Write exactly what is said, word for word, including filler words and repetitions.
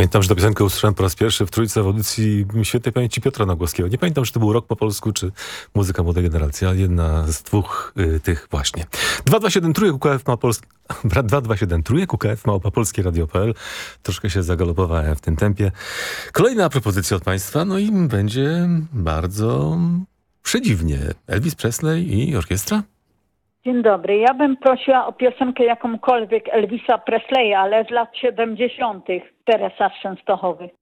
Pamiętam, że tę piosenkę usłyszałem po raz pierwszy w Trójce w audycji świętej pamięci Piotra Nagłowskiego. Nie pamiętam, czy to był Rok po polsku, czy Muzyka Młodej Generacji, ale jedna z dwóch y, tych właśnie. dwa dwa siedem trójek U K F ma polski... dwa dwa siedem trójek U K F małpa polskie radio kropka p l. Troszkę się zagalopowałem w tym tempie. Kolejna propozycja od państwa, no i będzie bardzo przedziwnie. Elvis Presley i orkiestra? Dzień dobry. Ja bym prosiła o piosenkę jakąkolwiek Elvisa Presleya, ale z lat siedemdziesiątych. Teresa z Częstochowy.